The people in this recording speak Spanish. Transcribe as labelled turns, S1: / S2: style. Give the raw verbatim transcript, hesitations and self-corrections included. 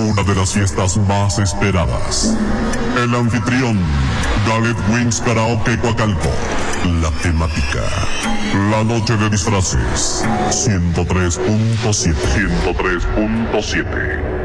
S1: una de las fiestas más esperadas. El anfitrión, Gallet Wings Karaoke Coacalco. La temática, la noche de disfraces. ciento tres punto siete. ciento tres punto siete.